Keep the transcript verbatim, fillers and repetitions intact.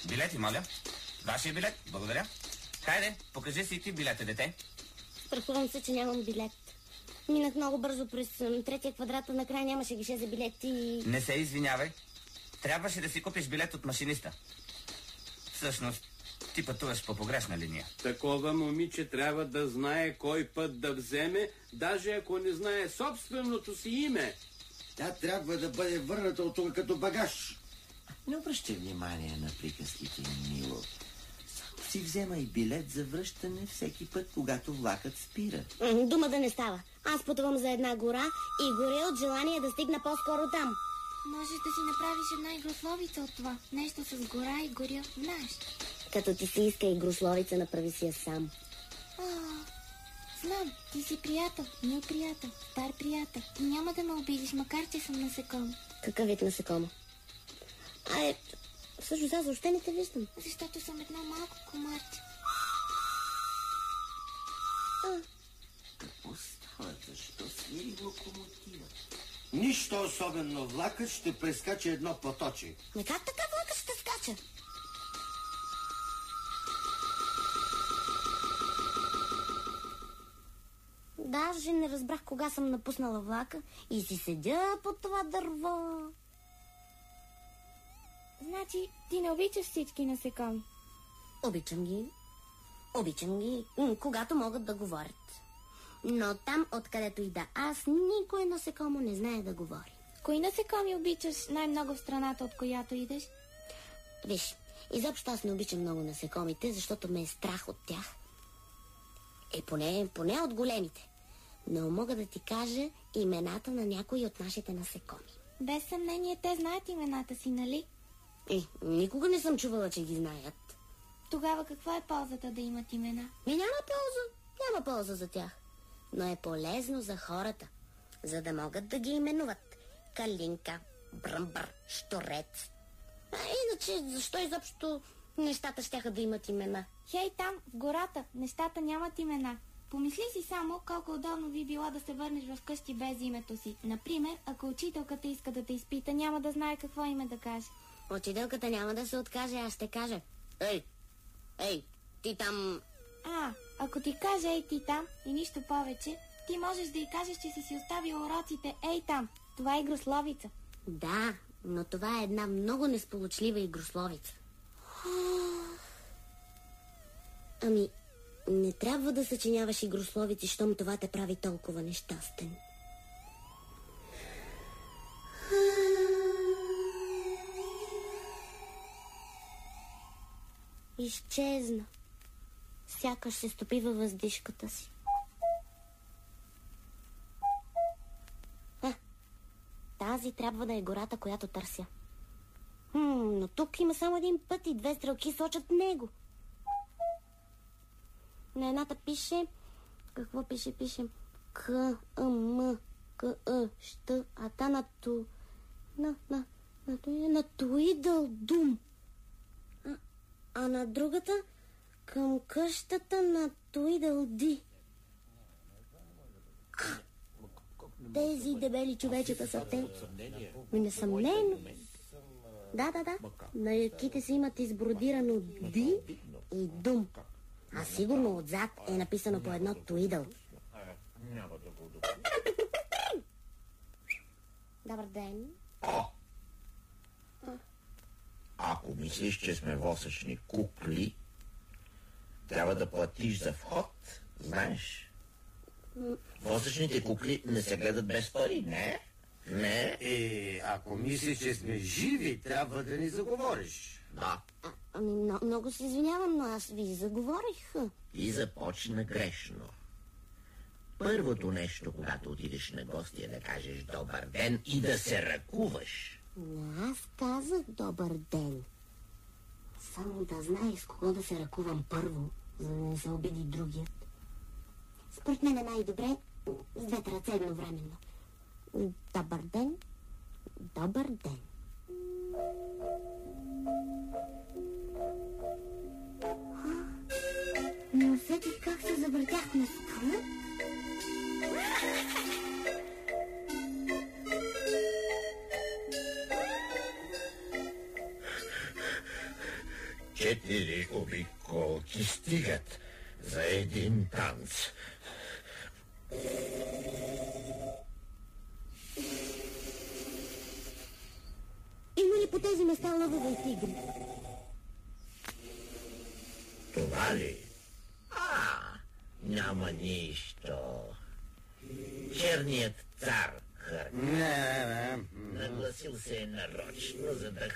Билети, моля. Вашия билет, благодаря. Хайде, покажи си ти билета, дете. Страхувам се, че нямам билет. Минах много бързо през третия квадрат, накрая нямаше гише за билети и... Не се извинявай. Трябваше да си купиш билет от машиниста. Всъщност, ти пътуваш по погрешна линия. Такова момиче трябва да знае кой път да вземе, даже ако не знае собственото си име. Тя трябва да бъде върната от тук като багаж. Не обръщай внимание на приказките, мило. Само си вземай билет за връщане всеки път, когато влакът спира. Дума да не става. Аз пътувам за една гора и горе от желание да стигна по-скоро там. Можеш да си направиш една игрословица от това. Нещо с гора и горя, знаеш. Като ти си иска игрословица, направи си я сам. А, знам, ти си приятел, мил приятел, стар приятел. И няма да ме обидиш, макар че съм насекомо. Какъв вид насекомо? А е, всъщност аз въобще не те виждам. Защото съм едно малко комарче. А. Какво става? Защо свири локомотива? Нищо особено. Влакът ще прескача едно поточе. Не как така влакът ще скача? Даже не разбрах кога съм напуснала влака и си седя под това дърво. Значи, ти не обичаш всички насекоми? Обичам ги. Обичам ги, когато могат да говорят. Но там, откъдето и да аз, никой насекомо не знае да говори. Кои насекоми обичаш най-много в страната, от която идеш? Виж, изобщо аз не обичам много насекомите, защото ме е страх от тях. Е, поне, поне от големите. Но мога да ти кажа имената на някои от нашите насекоми. Без съмнение те знаят имената си, нали? Е, никога не съм чувала, че ги знаят. Тогава каква е ползата да имат имена? Ми няма полза. Няма полза за тях. Но е полезно за хората, за да могат да ги именуват. Калинка, бръмбър, щорец. А иначе, защо изобщо нещата щяха да имат имена? Хей, там, в гората, нещата нямат имена. Помисли си само колко удобно би било да се върнеш в къщи без името си. Например, ако учителката иска да те изпита, няма да знае какво име да каже. Учителката няма да се откаже, аз ще кажа. Ей, ей, ти там... А, ако ти каже ей ти там и нищо повече, ти можеш да й кажеш, че си си оставил уроците ей там. Това е игрословица. Да, но това е една много несполучлива игрословица. Ами, не трябва да съчиняваш игрословици, щом това те прави толкова нещастен. Изчезна. Сякаш се стопи във въздишката си. А, тази трябва да е гората, която търся. Хм, но тук има само един път и две стрелки сочат него. На едната пише... Какво пише? Пише... К, А, М, К, А, Щ, а та на ту... На, на, на, на, на Туидъл Дум. А, а на другата... Към къщата на Туидъл Ди. Тези дебели човечета са те. Несъмнено. Да, да, да. На яките си имат избродирано Ди и Дум. А сигурно отзад е написано по едно Туидъл. Добър ден. О! Ако мислиш, че сме восъчни кукли, трябва да платиш за вход, знаеш. Восъчните кукли не се гледат без пари, не? Не? Е, ако мислиш, че сме живи, трябва да ни заговориш. Да. А, ами, много, много се извинявам, но аз ви заговорих. И започна грешно. Първото нещо, когато отидеш на гости, е да кажеш добър ден и да се ръкуваш. Но аз казах добър ден. Само да знае с кого да се ръкувам първо, за да не се обиди другият. Според мен е най-добре с двете ръце едновременно. Добър ден, добър ден. Не усетих как се завъртях на стъла. Четири обиколки стигат за един танц. Има ли по тези места лъвове и тигри? Това ли? А, няма нищо. Черният цар Хърк нагласил се е нарочно, за да